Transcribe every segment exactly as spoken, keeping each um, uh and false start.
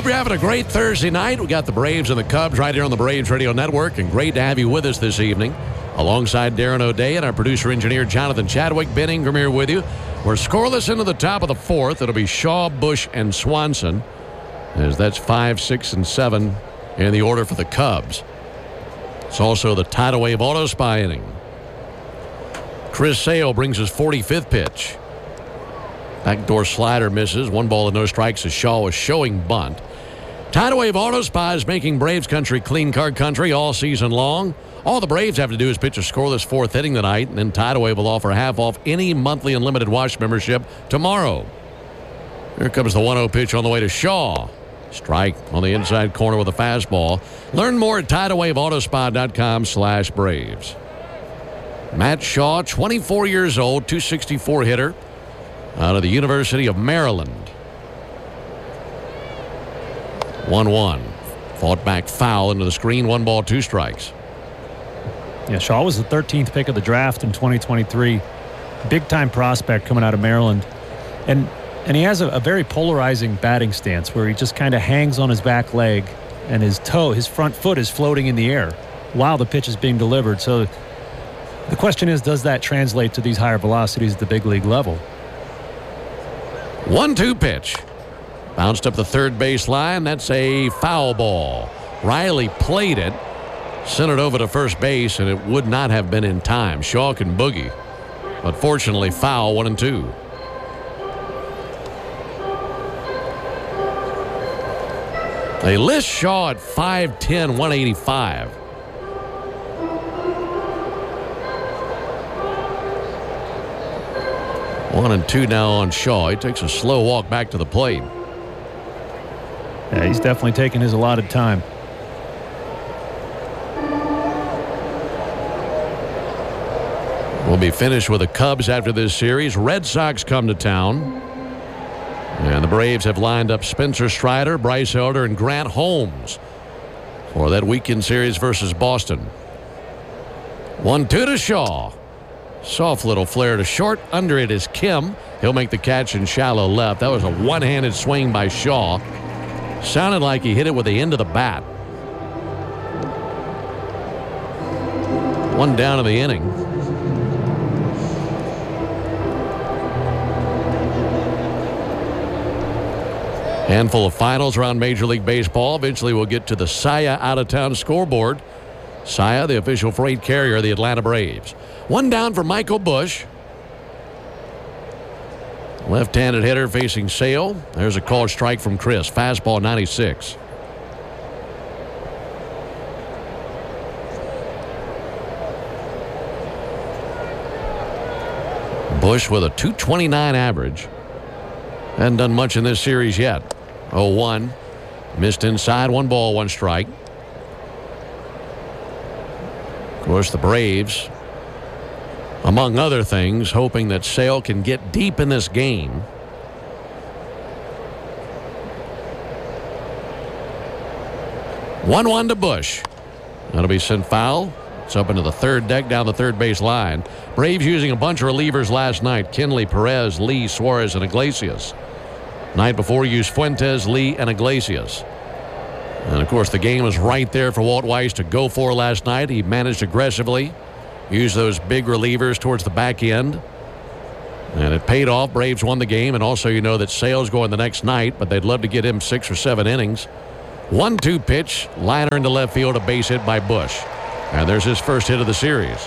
you're having a great Thursday night. We got the Braves and the Cubs right here on the Braves Radio Network, and great to have you with us this evening. Alongside Darren O'Day and our producer-engineer Jonathan Chadwick, Ben Ingram here with you. We're scoreless into the top of the fourth. It'll be Shaw, Bush, and Swanson, as that's five, six, and seven in the order for the Cubs. It's also the tidal wave auto spy inning. Chris Sale brings his forty-fifth pitch. Backdoor slider misses. One ball and no strikes as Shaw was showing bunt. Tidal wave auto spy is making Braves country clean card country all season long. All the Braves have to do is pitch a scoreless fourth inning tonight, and then Tidal Wave will offer half off any monthly unlimited watch membership tomorrow. Here comes the one oh pitch on the way to Shaw. Strike on the inside corner with a fastball. Learn more at tidal wave auto spy dot com slash Braves. Matt Shaw, twenty-four years old, two sixty-four hitter out of the University of Maryland. one one. Fought back foul into the screen. One ball, two strikes. Yeah, Shaw was the thirteenth pick of the draft in twenty twenty-three. Big-time prospect coming out of Maryland. And and he has a, a very polarizing batting stance where he just kind of hangs on his back leg and his toe, his front foot is floating in the air while the pitch is being delivered. So the question is, does that translate to these higher velocities at the big league level? one two pitch. Bounced up the third base line. That's a foul ball. Riley played it. Sent it over to first base, and it would not have been in time. Shaw can boogie, but fortunately foul, one and two. They list Shaw at five ten, one eighty-five. One and two now on Shaw. He takes a slow walk back to the plate. Yeah, he's definitely taking his allotted time. We'll be finished with the Cubs after this series. Red Sox come to town. And the Braves have lined up Spencer Strider, Bryce Elder, and Grant Holmes for that weekend series versus Boston. one two to Shaw. Soft little flare to short. Under it is Kim. He'll make the catch in shallow left. That was a one-handed swing by Shaw. Sounded like he hit it with the end of the bat. One down in the inning. Handful of finals around Major League Baseball. Eventually we'll get to the Saya out-of-town scoreboard. Saya, the official freight carrier of the Atlanta Braves. One down for Michael Bush. Left-handed hitter facing Sale. There's a called strike from Chris. Fastball ninety-six. Bush with a two twenty-nine average. Hadn't done much in this series yet. oh one. Missed inside. One ball, one strike. Of course, the Braves, among other things, hoping that Sale can get deep in this game. one one to Bush. That'll be sent foul. It's up into the third deck down the third base line. Braves using a bunch of relievers last night. Kenley, Perez, Lee, Suarez, and Iglesias. Night before used Fuentes, Lee, and Iglesias. And of course the game was right there for Walt Weiss to go for last night. He managed aggressively. Use those big relievers towards the back end. And it paid off. Braves won the game. And also you know that Sale's going the next night, but they'd love to get him six or seven innings. one two pitch. Liner into left field. A base hit by Bush. And there's his first hit of the series.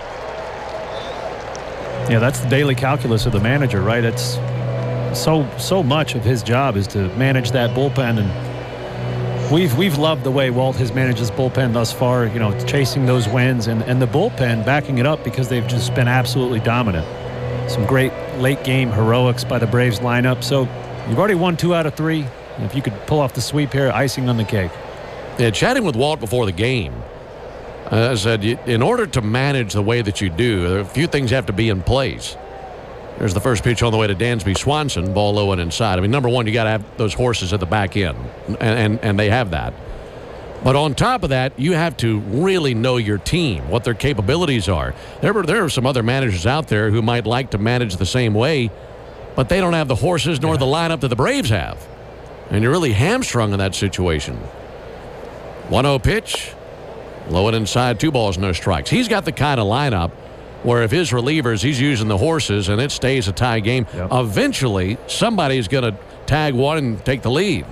Yeah, that's the daily calculus of the manager, right? It's so so much of his job is to manage that bullpen, and we've we've loved the way Walt has managed his bullpen thus far. You know, chasing those wins and and the bullpen backing it up because they've just been absolutely dominant. Some great late game heroics by the Braves lineup. So you've already won two out of three. If you could pull off the sweep here, icing on the cake. Yeah, chatting with Walt before the game, uh, I said, in order to manage the way that you do, a few things have to be in place. There's the first pitch on the way to Dansby Swanson, ball low and inside. I mean, number one, you got to have those horses at the back end, and, and, and they have that. But on top of that, you have to really know your team, what their capabilities are. There were, there are some other managers out there who might like to manage the same way, but they don't have the horses nor yeah. the lineup that the Braves have. And you're really hamstrung in that situation. one oh pitch. Low and inside, two balls, no strikes. He's got the kind of lineup where if his relievers, he's using the horses and it stays a tie game. Yep. Eventually, somebody's going to tag one and take the lead.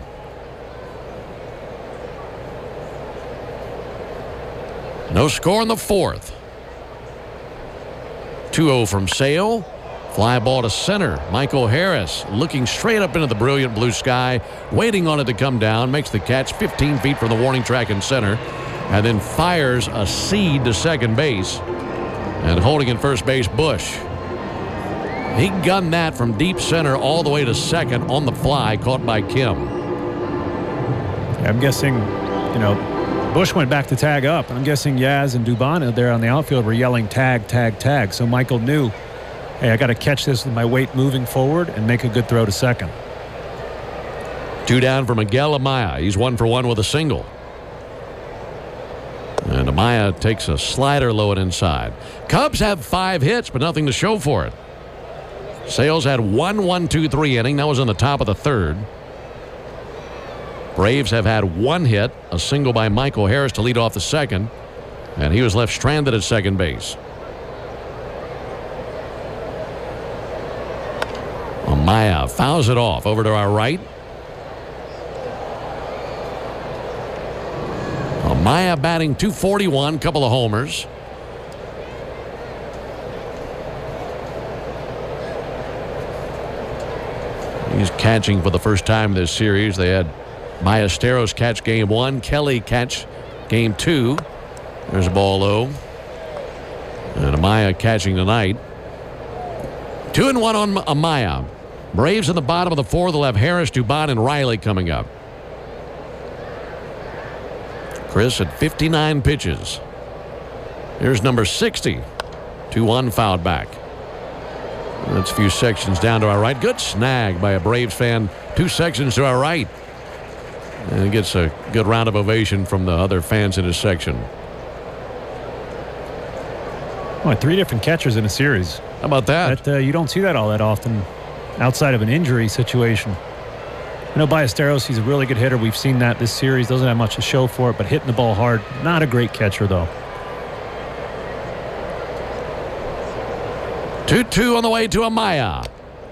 No score in the fourth. two oh from Sale. Fly ball to center. Michael Harris looking straight up into the brilliant blue sky, waiting on it to come down, makes the catch fifteen feet from the warning track in center, and then fires a seed to second base. And holding in first base, Bush. He gunned that from deep center all the way to second on the fly, caught by Kim. I'm guessing, you know, Bush went back to tag up, and I'm guessing Yaz and Dubon there on the outfield were yelling tag, tag, tag. So Michael knew, hey, I got to catch this with my weight moving forward and make a good throw to second. Two down for Miguel Amaya. He's one for one with a single. And Amaya takes a slider low and inside. Cubs have five hits, but nothing to show for it. Sales had one one two three inning. That was in the top of the third. Braves have had one hit, a single by Michael Harris to lead off the second, and he was left stranded at second base. Amaya fouls it off over to our right. Amaya batting two forty-one, couple of homers. He's catching for the first time this series. They had Ballesteros catch game one, Kelly catch game two. There's a ball low. And Amaya catching tonight. Two and one on Amaya. Braves in the bottom of the fourth will have Harris, Dubon, and Riley coming up. Chris at fifty-nine pitches. Here's number sixty. two one fouled back. That's a few sections down to our right. Good snag by a Braves fan. Two sections to our right. And he gets a good round of ovation from the other fans in his section. Oh, three different catchers in a series. How about that? that uh, you don't see that all that often outside of an injury situation. I know Ballesteros, he's a really good hitter. We've seen that this series. Doesn't have much to show for it, but hitting the ball hard. Not a great catcher, though. two two on the way to Amaya.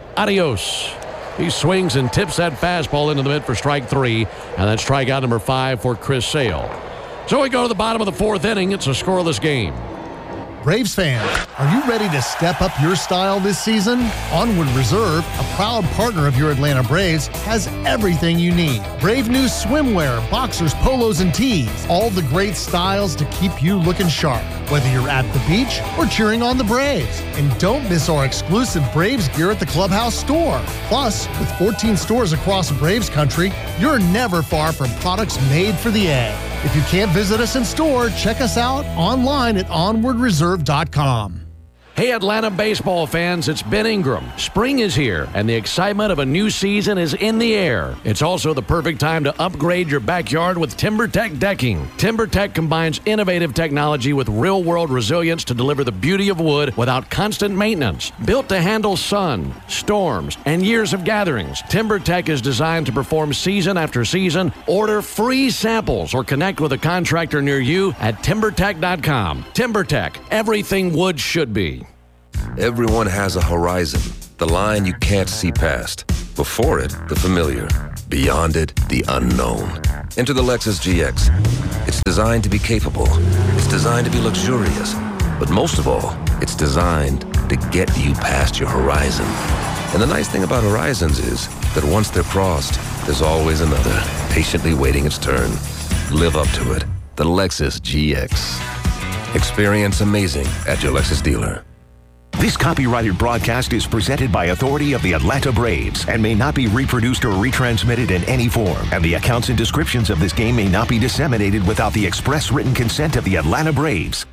Adios. He swings and tips that fastball into the mid for strike three, and that's strikeout number five for Chris Sale. So we go to the bottom of the fourth inning. It's a scoreless game. Braves fans, are you ready to step up your style this season? Onward Reserve, a proud partner of your Atlanta Braves, has everything you need. Brave new swimwear, boxers, polos, and tees. All the great styles to keep you looking sharp, whether you're at the beach or cheering on the Braves. And don't miss our exclusive Braves gear at the Clubhouse store. Plus, with fourteen stores across Braves country, you're never far from products made for the A. If you can't visit us in store, check us out online at onward reserve dot com. Hey, Atlanta baseball fans, it's Ben Ingram. Spring is here, and the excitement of a new season is in the air. It's also the perfect time to upgrade your backyard with TimberTech decking. TimberTech combines innovative technology with real-world resilience to deliver the beauty of wood without constant maintenance. Built to handle sun, storms, and years of gatherings, TimberTech is designed to perform season after season. Order free samples or connect with a contractor near you at timber tech dot com. TimberTech, everything wood should be. Everyone has a horizon, the line you can't see past. Before it, the familiar. Beyond it, the unknown. Enter the Lexus G X. It's designed to be capable. It's designed to be luxurious. But most of all, it's designed to get you past your horizon. And the nice thing about horizons is that once they're crossed, there's always another, patiently waiting its turn. Live up to it. The Lexus G X. Experience amazing at your Lexus dealer. This copyrighted broadcast is presented by authority of the Atlanta Braves and may not be reproduced or retransmitted in any form. And the accounts and descriptions of this game may not be disseminated without the express written consent of the Atlanta Braves.